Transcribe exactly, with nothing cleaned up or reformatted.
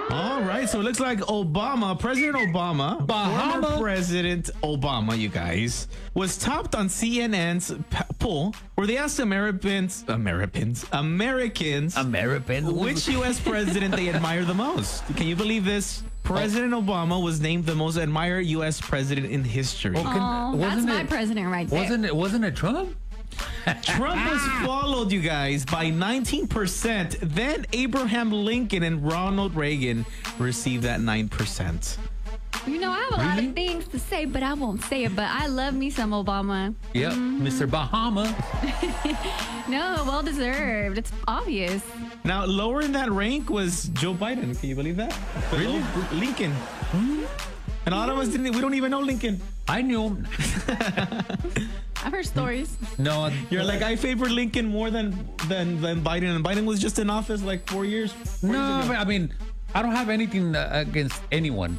All right, so it looks like Obama, President Obama, Bahama. former President Obama, you guys, was topped on C N N's p- poll where they asked Americans, Americans, Americans, American. which U S president they admire the most. Can you believe this? President Obama was named the most admired U S president in history. Oh, can- Oh, that's wasn't my it- president right there. Wasn't it? Wasn't it Trump? Trump was followed, you guys, by nineteen percent. Then Abraham Lincoln and Ronald Reagan received that nine percent. You know, I have a lot Really? of things to say, but I won't say it. But I love me some Obama. Yep, Mister Bahama. No, well deserved. It's obvious. Now, lower in that rank was Joe Biden. Can you believe that? Really? Below Lincoln. And a lot of us didn't, we don't even know Lincoln. I knew him. I've heard stories. No, You're like, I favor Lincoln more than, than, than Biden. And Biden was just in office like four years. four no. years ago. I mean, I don't have anything uh, against anyone.